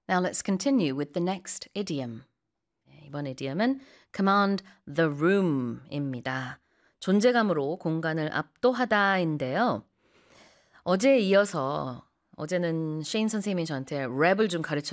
Now let's continue with the next idiom. 이번 idiom은 command the room입니다. 존재감으로 공간을 압도하다인데요. 어제에 이어서 어제는 셰인 선생님이 저한테 랩을 좀 가르쳐